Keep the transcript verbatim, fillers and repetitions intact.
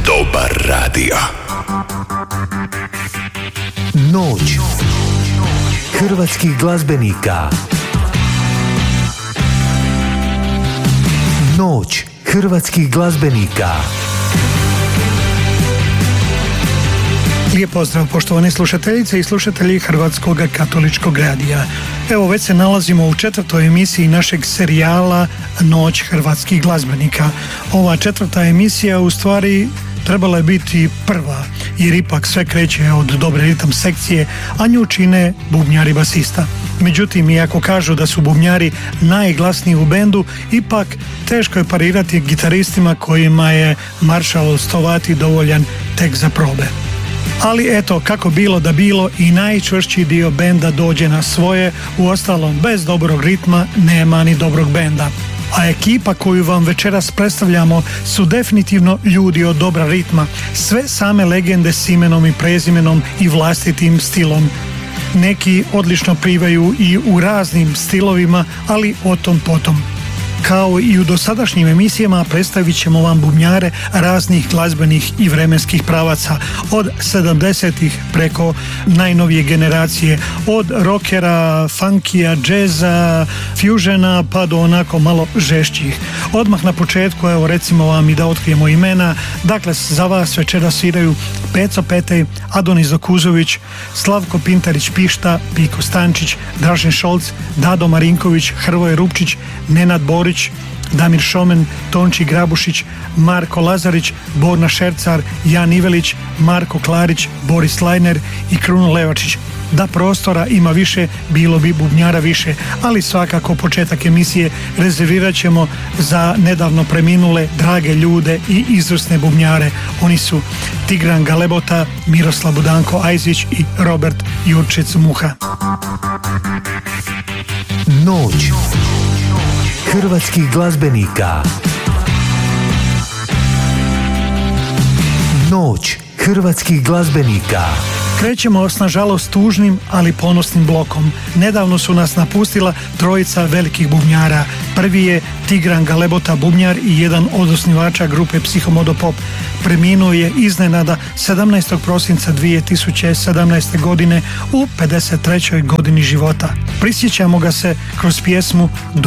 Dobar radio. Noć hrvatskih glazbenika. Noć hrvatskih glazbenika. Lijep pozdrav poštovane slušateljice i slušatelji Hrvatskog katoličkog radija. Evo, već se nalazimo u četvrtoj emisiji našeg serijala Noć hrvatskih glazbenika. Ova četvrta emisija u stvari trebala je biti prva, jer ipak sve kreće od dobre ritam sekcije, a nju čine bubnjari basista. Međutim, iako kažu da su bubnjari najglasniji u bendu, ipak teško je parirati gitaristima kojima je maršal Stovati dovoljan tek za probe. Ali eto, kako bilo da bilo, i najčvršći dio benda dođe na svoje, uostalom bez dobrog ritma nema ni dobrog benda. A ekipa koju vam večeras predstavljamo su definitivno ljudi od dobra ritma, sve same legende s imenom i prezimenom i vlastitim stilom. Neki odlično plivaju i u raznim stilovima, ali o tom potom. Kao i u dosadašnjim emisijama, predstavit ćemo vam bubnjare raznih glazbenih i vremenskih pravaca, od sedamdesetih preko najnovije generacije, od rockera, funkija, džeza, fusiona pa do onako malo žešćih. Odmah na početku, evo recimo vam i da otkrijemo imena. Dakle, za vas večera sviraju Peco Petej, Adonis Dokuzović, Slavko Pintarić-Pišta, Piko Stančić, Dražen Šolc, Dado Marinković, Hrvoje Rupčić, Nenad Borić, Damir Šomen, Tonči Grabušić, Marko Lazarić, Borna Šercar, Jan Ivelić, Marko Klarić, Boris Lajner i Kruno Levačić. Da prostora ima više, bilo bi bubnjara više, ali svakako početak emisije rezervirat ćemo za nedavno preminule drage ljude i izvrsne bubnjare. Oni su Tigran Galebota, Miroslav Budanko Ajzić i Robert Jurčec Muha. Noć hrvatskih glazbenika. Noć hrvatskih glazbenika. Krećemo s nažalost tužnim, ali ponosnim blokom. Nedavno su nas napustila trojica velikih bubnjara. Prvi je Tigran Galebota, bubnjar i jedan od osnivača grupe Psihomodo Pop. Preminuo je iznenada sedamnaestog prosinca dvije tisuće sedamnaeste. godine u pedeset trećoj godini života. Prisjećamo ga se kroz pjesmu Do